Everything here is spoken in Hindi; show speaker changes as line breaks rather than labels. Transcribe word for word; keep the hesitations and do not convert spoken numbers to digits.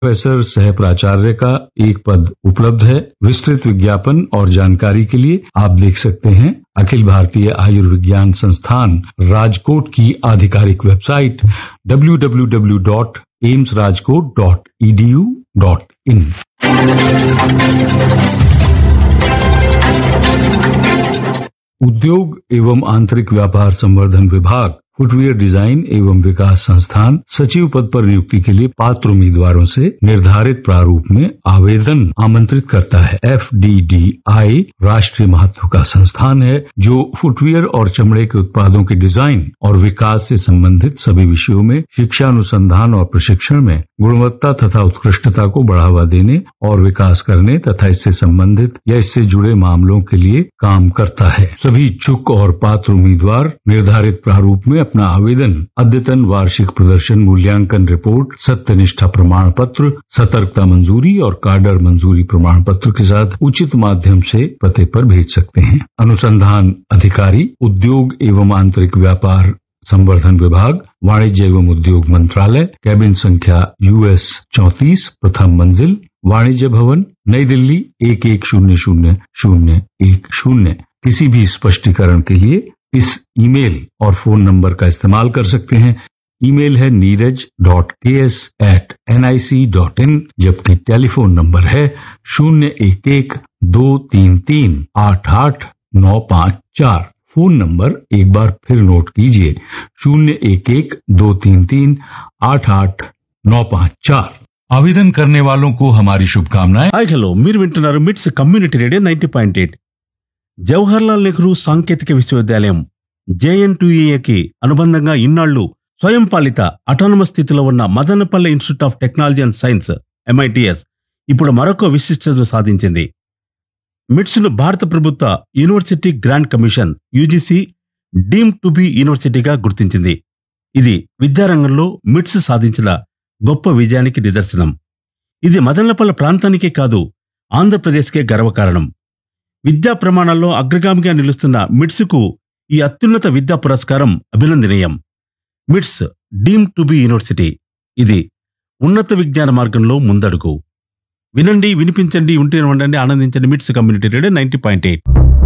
प्रोफेसर सह प्राचार्य का एक पद उपलब्ध है। विस्तृत विज्ञापन और जानकारी के लिए आप देख सकते हैं अखिल भारतीय आयुर्विज्ञान संस्थान राजकोट की आधिकारिक website W W W dot AIIMS Rajkot dot E D U dot in. उद्योग एवं आंतरिक व्यापार संवर्धन विभाग फुटवियर डिजाइन एवं विकास संस्थान सचिव पद पर नियुक्ति के लिए पात्र उम्मीदवारों से निर्धारित प्रारूप में आवेदन आमंत्रित करता है। एफ डी डी आई राष्ट्रीय महत्व का संस्थान है जो फुटवियर और चमड़े के उत्पादों के डिजाइन और विकास से संबंधित सभी विषयों में शिक्षा अनुसंधान और प्रशिक्षण में गुणवत्ता तथा उत्कृष्टता को बढ़ावा देने और विकास करने तथा इससे संबंधित या इससे जुड़े मामलों के लिए काम करता है। सभी इच्छुक और पात्र उम्मीदवार निर्धारित प्रारूप में अपना आवेदन अद्यतन वार्षिक प्रदर्शन मूल्यांकन रिपोर्ट, सत्यनिष्ठा प्रमाण पत्र, सतर्कता मंजूरी और कार्डर मंजूरी प्रमाण पत्र के साथ उचित माध्यम से पते पर भेज सकते हैं। अनुसंधान अधिकारी, उद्योग एवं आंतरिक व्यापार संवर्धन विभाग, वाणिज्य एवं उद्योग मंत्रालय, कैबिन संख्या यूएस चौंतीस, प्रथम मंजिल, वाणिज्य भवन, नई दिल्ली एक एक शून्य शून्य शून्य एक शून्य। किसी भी स्पष्टीकरण के लिए इस ईमेल और फोन नंबर का इस्तेमाल कर सकते हैं। ईमेल है नीरज डॉट के S eight N I C dot in, जबकि टेलीफोन नंबर है शून्य एक एक दो तीन तीन आठ आठ नौ पाँच चार। फोन नंबर एक बार फिर नोट कीजिए, शून्य एक एक दो तीन तीन आठ आठ नौ पाँच चार। आवेदन करने वालों को हमारी शुभकामनाएं।
హాయ్ హలో, మీరు వింటున్నారు మిట్స్ community radio ninety point eight. Jawaharlal Nehru సాంకేతిక విశ్వవిద్యాలయం జేఎన్టీయూఏకి అనుబంధంగా ఇన్నాళ్లు స్వయం పాలిత అటానమస్ స్థితిలో ఉన్న Madanapalle institute of technology and science MITS ఇప్పుడు మరొక విశిష్టతను సాధించింది. మిట్స్ ను భారత ప్రభుత్వ university grant commission UGC deem to be యూనివర్సిటీగా గుర్తించింది. ఇది విద్యారంగంలో మిట్స్ సాధించిన గొప్ప విజయానికి నిదర్శనం. ఇది మదనపల్లె ప్రాంతానికే కాదు, ఆంధ్రప్రదేశ్కే గర్వకారణం. విద్యా ప్రమాణాల్లో అగ్రగామిగా నిలుస్తున్న మిట్స్కు ఈ అత్యున్నత విద్యా పురస్కారం అభినందనీయం. మిట్స్ డీమ్ టు బి యూనివర్సిటీ, ఇది ఉన్నత విజ్ఞాన మార్గంలో ముందడుగు. వినండి, వినిపించండి, ఉంటే ఉండండి, ఆనందించండి. మిట్స్ community radio ninety point eight.